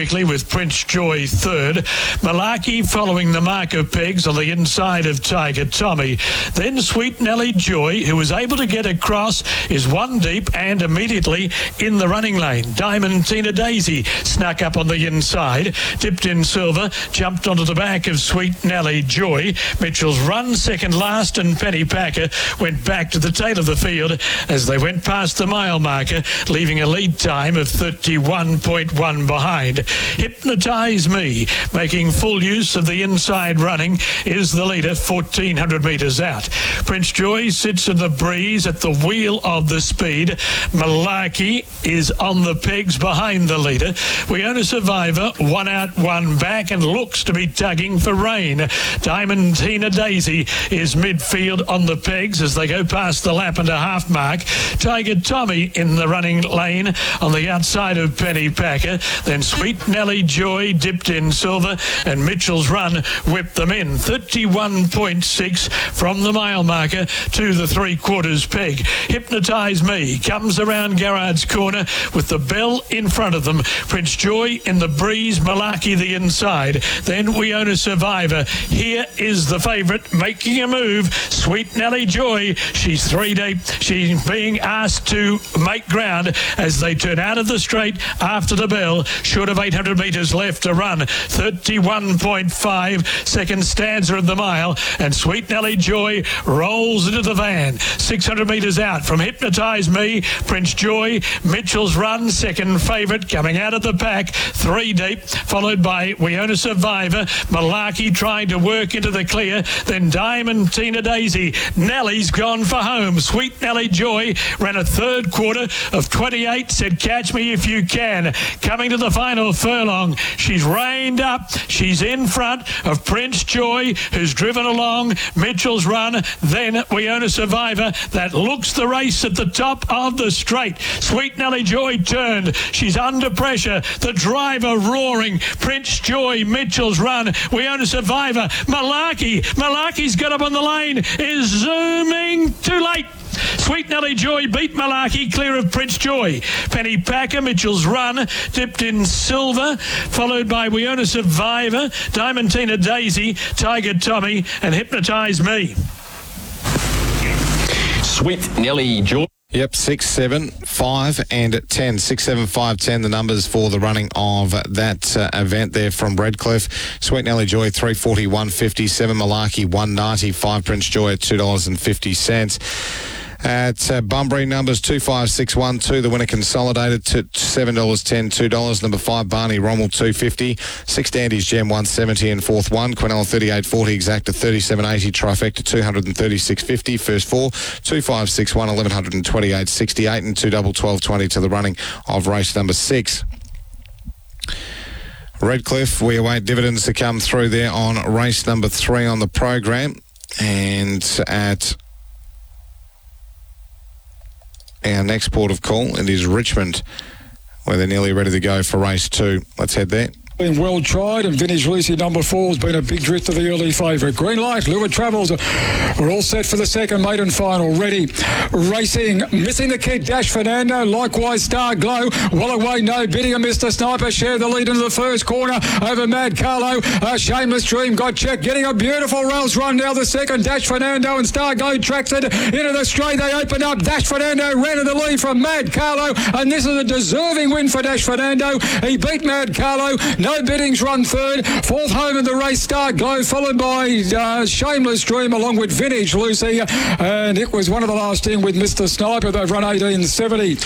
quickly with Prince Joy third. Malarkey following the mark of pegs on the inside of Tiger Tommy. Then Sweet Nelly Joy, who was able to get across, is one deep and immediately in the running lane. Diamond Tina Daisy snuck up on the inside. Dipped in Silver, jumped onto the back of Sweet Nelly Joy. Mitchell's Run second last, and Penny Packer went back to the tail of the field as they went past the mile marker, leaving a lead time of 31.1 behind. Hypnotise Me, making full use of the inside running, is the leader 1,400 metres out. Prince Joy sits in the breeze at the wheel of the speed. Malarkey is on the pegs behind the leader. We Own a Survivor, one out, one back, and looks to be tugging for rain. Diamond Tina Daisy is midfield on the pegs as they go past the lap and a half mark. Tiger Tommy in the running lane on the outside of Penny Packer. Then Sweet Nelly Joy dipped in Silver, and Mitchell's Run whipped them in. 31.6 from the mile marker to the 3/4 peg. Hypnotise Me comes around Garrard's corner with the bell in front of them. Prince Joy in the breeze, Malarkey the inside. Then We Own a Survivor. Here is the favourite making a move, Sweet Nelly Joy. She's 3 deep. She's being asked to make ground as they turn out of the straight after the bell. Short of 800 metres left to run. 31.5. Second stanza of the mile, and Sweet Nelly Joy rolls into the van. 600 metres out from Hypnotise Me. Prince Joy, Mitchell's Run, second favourite coming out of the pack. 3 deep, followed by We Own a Survivor. Malarkey trying to work into the clear. Then Diamond Tina Daisy. Nelly's gone for home. Sweet Nelly Joy ran a third quarter of 28, said catch me if you can. Coming to the final furlong, she's reined up. She's in front of Prince Joy, who's driven along. Mitchell's Run, then We Own a Survivor. That looks the race at the top of the straight. Sweet Nelly Joy turned. She's under pressure. The driver roaring. Prince Joy, Mitchell's Run, We Own a Survivor. Malarkey's got up on the lane, is zooming too late. Sweet Nelly Joy beat Malarkey clear of Prince Joy. Penny Packer, Mitchell's Run, dipped in Silver, followed by We Own a Survivor, Diamond Tina Daisy, Tiger Tommy, and Hypnotise Me. Sweet Nelly Joy. Yep, 6, 7, 5 and 10. 6, 7, 5, 10, the numbers for the running of that event there from Redcliffe. Sweet Nelly Joy, 340, 157. Malarkey, 190. 5 Prince Joy at $2.50. At Bunbury, numbers 2561, the winner consolidated to $7.10, $2. Number 5, Barney Rommel, $2.50. 6, Dandy's Gem, $1.70 and fourth one. Quinella, $38.40, Exacta, $37.80. Trifecta, $236.50. First 4, 2561, $1,128.68 and 2 double 12.20 to the running of race number 6. Redcliffe, we await dividends to come through there on race number 3 on the program. And at our next port of call, it is Richmond, where they're nearly ready to go for race 2. Let's head there. Been well tried, and Vintage Lucy number 4 has been a big drift of the early favourite. Green light, Lure Travels. We're all set for the second maiden final. Ready. Racing. Missing the Kid, Dash Fernando. Likewise, Star Glow. Well away, No Bidding, and Mr. Sniper share the lead into the first corner over Mad Carlo. Shameless Dream got checked. Getting a beautiful rails run now. The second, Dash Fernando, and Star Glow tracks it into the straight. They open up. Dash Fernando ran in the lead from Mad Carlo, and this is a deserving win for Dash Fernando. He beat Mad Carlo. No Biddings run third. Fourth home in the race, Star Glow, followed by Shameless Dream along with Vintage Lucy. And it was one of the last in with Mr. Sniper. They've run 18.70.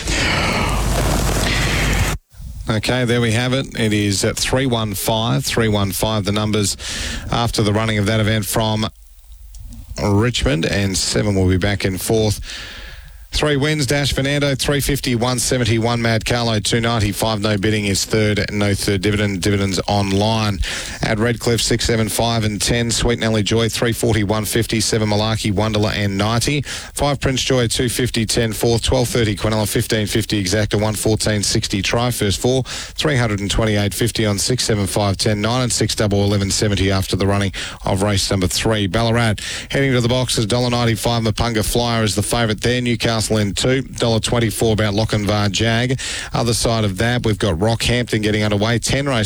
Okay, there we have it. It is at 315, the numbers after the running of that event from Richmond, and 7 will be back in fourth. 3 wins, Dash Fernando, 350, 170, 1 Mad Carlo, 290, 5 No Bidding is third, no third dividends online. At Redcliffe, 6, 7, 5 and 10, Sweet Nelly Joy, 340, 150, 7 Malarkey, $1 and 90, 5 Prince Joy, 250, 10, 4th, 12.30, Quinella, 15.50, Exacta, 114.60, try, first 4, 328.50 on 6, 7, 5, 10, 9 and 6, double 11.70 after the running of race number 3. Ballarat, heading to the boxes, $1.95, Mapunga Flyer is the favourite there, Newcastle in 2, $1.24 about Lochinvar Jag. Other side of that, we've got Rockhampton getting underway, 10 race